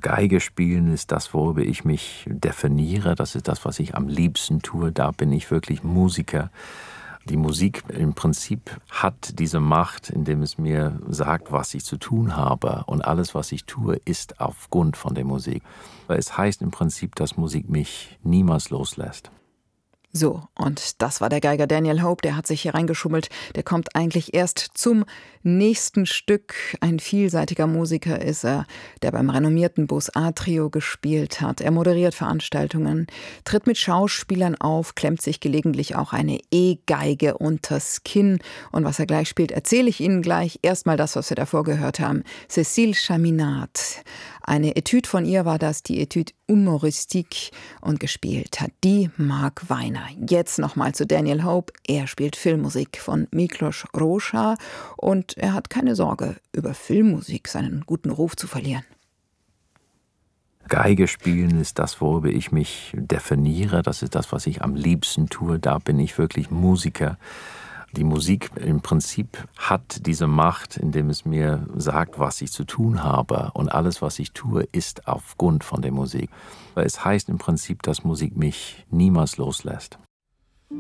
Geige spielen ist das, worüber ich mich definiere. Das ist das, was ich am liebsten tue. Da bin ich wirklich Musiker. Die Musik im Prinzip hat diese Macht, indem es mir sagt, was ich zu tun habe. Und alles, was ich tue, ist aufgrund von der Musik. Weil es heißt im Prinzip, dass Musik mich niemals loslässt. So, und das war der Geiger Daniel Hope, der hat sich hier reingeschummelt. Der kommt eigentlich erst zum nächsten Stück. Ein vielseitiger Musiker ist er, der beim renommierten Bus-A-Trio gespielt hat. Er moderiert Veranstaltungen, tritt mit Schauspielern auf, klemmt sich gelegentlich auch eine E-Geige unters Kinn. Und was er gleich spielt, erzähle ich Ihnen gleich. Erstmal das, was wir davor gehört haben. Cécile Chaminade. Eine Etüde von ihr war das, die Etüde Humoristique, und gespielt hat die Mark Weiner. Jetzt nochmal zu Daniel Hope. Er spielt Filmmusik von Miklos Rózsa und er hat keine Sorge, über Filmmusik seinen guten Ruf zu verlieren. Geige spielen ist das, worüber ich mich definiere. Das ist das, was ich am liebsten tue. Da bin ich wirklich Musiker. Die Musik im Prinzip hat diese Macht, indem es mir sagt, was ich zu tun habe. Und alles, was ich tue, ist aufgrund von der Musik. Weil es heißt im Prinzip, dass Musik mich niemals loslässt.